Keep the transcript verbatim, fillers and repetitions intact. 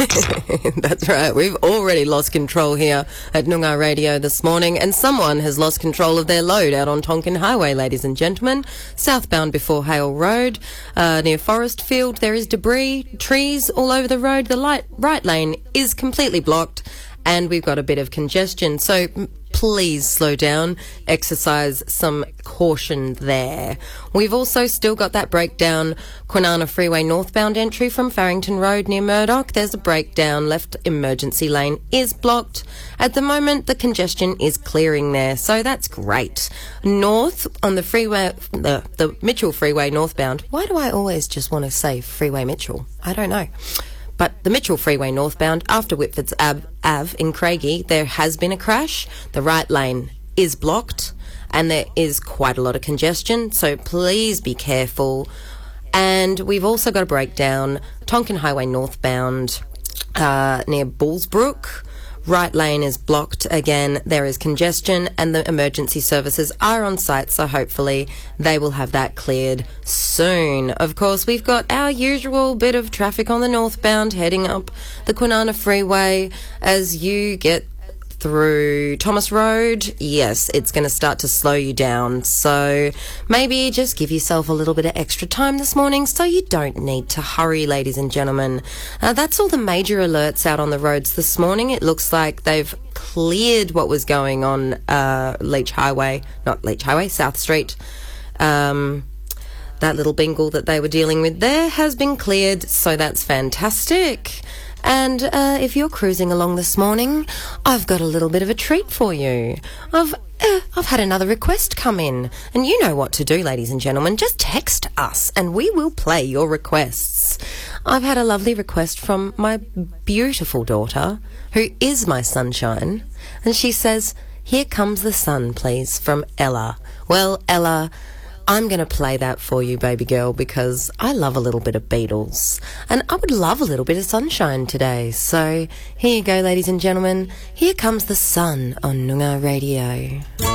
That's right. We've already lost control here at Noongar Radio this morning, and someone has lost control of their load out on Tonkin Highway, ladies and gentlemen. Southbound before Hale Road, uh, near Forest Field, there is debris, trees all over the road. The light, right lane is completely blocked, and we've got a bit of congestion. So please slow down, exercise some caution there. We've also still got that breakdown, Kwinana Freeway northbound entry from Farrington Road near Murdoch. There's a breakdown, left emergency lane is blocked. At the moment, the congestion is clearing there, so that's great. North on the freeway, the, the Mitchell Freeway northbound. Why do I always just want to say Freeway Mitchell? I don't know. But the Mitchell Freeway northbound, after Whitford's Ave, Ave in Craigie, there has been a crash. The right lane is blocked and there is quite a lot of congestion, so please be careful. And we've also got a breakdown, Tonkin Highway northbound uh, near Bullsbrook. Right lane is blocked again. There is congestion and the emergency services are on site, so hopefully they will have that cleared soon. Of course, we've got our usual bit of traffic on the northbound heading up the Kwinana Freeway as you get through Thomas Road. Yes, it's going to start to slow you down, so maybe just give yourself a little bit of extra time this morning so you don't need to hurry, ladies and gentlemen. Uh, that's all the major alerts out on the roads this morning. It looks like they've cleared what was going on uh, Leach Highway, not Leach Highway, South Street. Um, that little bingle that they were dealing with there has been cleared, so that's fantastic. And uh, if you're cruising along this morning, I've got a little bit of a treat for you. I've uh, I've had another request come in, and you know what to do, ladies and gentlemen. Just text us, and we will play your requests. I've had a lovely request from my beautiful daughter, who is my sunshine, and she says, "Here Comes the Sun, please," from Ella. Well, Ella, I'm going to play that for you, baby girl, because I love a little bit of Beatles. And I would love a little bit of sunshine today. So here you go, ladies and gentlemen. Here Comes the Sun on Noongar Radio.